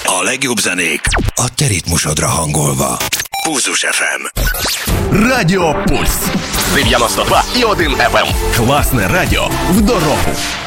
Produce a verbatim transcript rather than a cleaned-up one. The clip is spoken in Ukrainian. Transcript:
A legjobb zenék a te ritmusodra hangolva. Pulzus еф ем. Радіо Пульс. дев'яносто два і один еф ем. Класне радіо в дорогу.